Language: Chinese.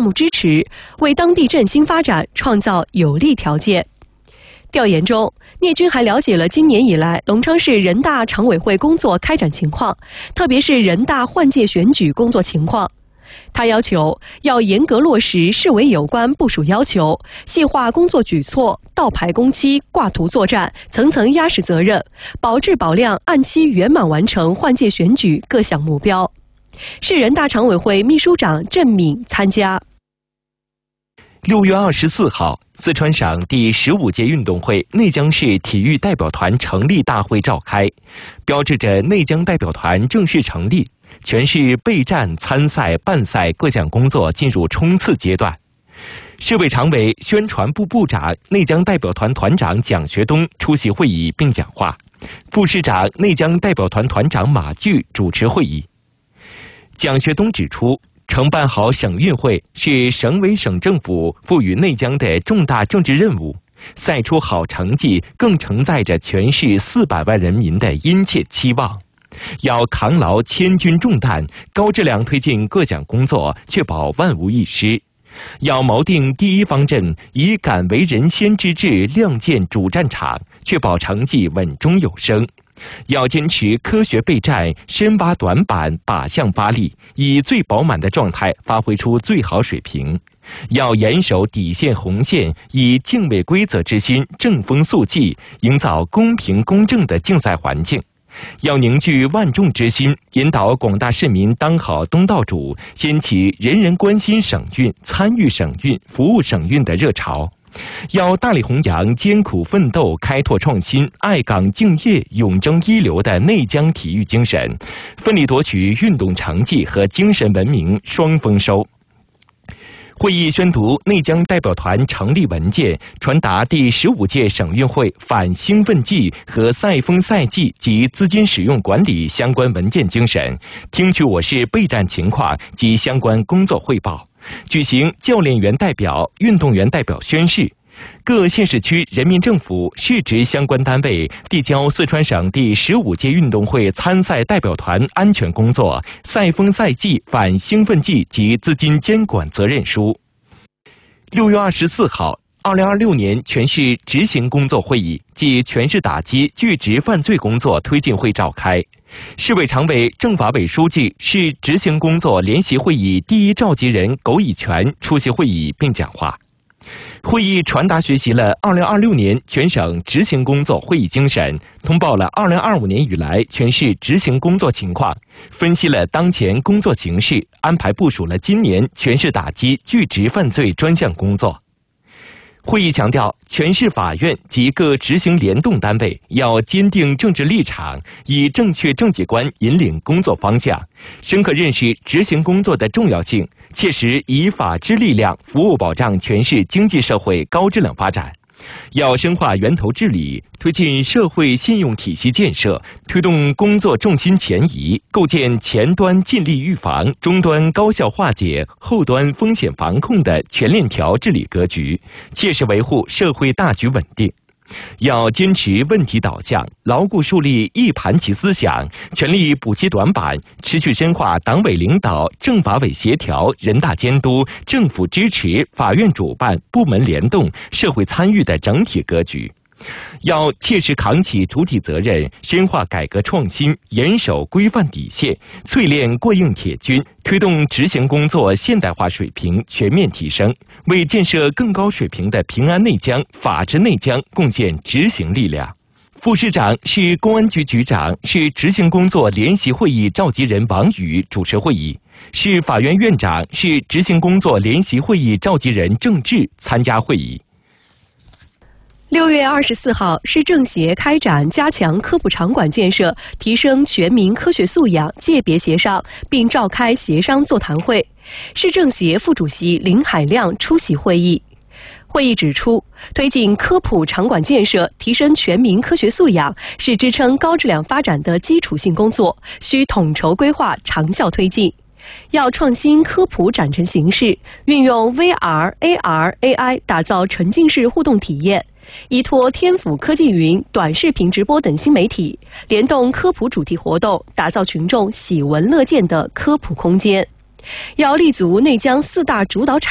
目支持，为当地振兴发展创造有利条件。调研中，聂军还了解了今年以来隆昌市人大常委会工作开展情况，特别是人大换届选举工作情况。他要求要严格落实市委有关部署要求，细化工作举措，倒排工期，挂图作战，层层压实责任，保质保量，按期圆满完成换届选举各项目标。市人大常委会秘书长郑敏参加。 6月24号，四川省第15届运动会内江市体育代表团成立大会召开，标志着内江代表团正式成立，全市备战、参赛、办赛各项工作进入冲刺阶段。市委常委、宣传部部长、内江代表团团长蒋学东出席会议并讲话，副市长、内江代表团团长马炬主持会议。蒋学东指出，承办好省运会是省委省政府赋予内江的重大政治任务，赛出好成绩更承载着全市400万人民的殷切期望。要扛牢千钧重担，高质量推进各项工作，确保万无一失。要锚定第一方阵，以敢为人先之志亮剑主战场，确保成绩稳中有升。要坚持科学备战，深挖短板，靶向发力，以最饱满的状态发挥出最好水平。要严守底线红线，以敬畏规则之心正风肃纪，营造公平公正的竞赛环境。要凝聚万众之心，引导广大市民当好东道主，掀起人人关心省运、参与省运、服务省运的热潮。要大力弘扬艰苦奋斗、开拓创新、爱岗敬业、永争一流的内江体育精神，奋力夺取运动成绩和精神文明双丰收。会议宣读内江代表团成立文件，传达第15届省运会反兴奋剂和赛风赛季及资金使用管理相关文件精神，听取我市备战情况及相关工作汇报，举行教练员代表、运动员代表宣誓。各县市区人民政府、市直相关单位递交四川省第15届运动会参赛代表团安全工作、赛风赛季反兴奋剂及资金监管责任书。6月24号，2026年全市执行工作会议暨全市打击巨职犯罪工作推进会召开。市委常委、政法委书记、市执行工作联席会议第一召集人苟以权出席会议并讲话。会议传达学习了2026年全省执行工作会议精神，通报了2025年以来全市执行工作情况，分析了当前工作形势，安排部署了今年全市打击巨职犯罪专项工作。会议强调，全市法院及各执行联动单位要坚定政治立场，以正确政绩观引领工作方向，深刻认识执行工作的重要性，切实以法治力量服务保障全市经济社会高质量发展。要深化源头治理，推进社会信用体系建设，推动工作重心前移，构建前端尽力预防、终端高效化解、后端风险防控的全链条治理格局，切实维护社会大局稳定。要坚持问题导向，牢固树立一盘棋思想，全力补齐短板，持续深化党委领导、政法委协调、人大监督、政府支持、法院主办、部门联动、社会参与的整体格局。要切实扛起主体责任，深化改革创新，严守规范底线，淬炼过硬铁军，推动执行工作现代化水平全面提升，为建设更高水平的平安内江、法治内江贡献执行力量。副市长、市公安局局长、市执行工作联席会议召集人王宇主持会议，市法院院长、市执行工作联席会议召集人郑智参加会议。 6月24号，市政协开展加强科普场馆建设、提升全民科学素养界别协商，并召开协商座谈会。市政协副主席林海亮出席会议。会议指出，推进科普场馆建设，提升全民科学素养，是支撑高质量发展的基础性工作，需统筹规划、长效推进。要创新科普展陈形式，运用 VR、AR、AI 打造沉浸式互动体验，依托天府科技云、短视频直播等新媒体，联动科普主题活动，打造群众喜闻乐见的科普空间。要立足内江4大主导产